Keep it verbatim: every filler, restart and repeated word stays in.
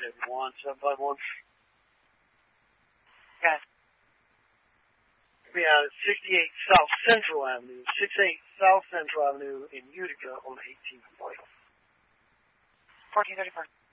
everyone. seven five one. Yes. Be out at sixty-eight South Central Avenue, sixty-eight South Central Avenue in Utica on the eighteenth floor. fourteen thirty-four.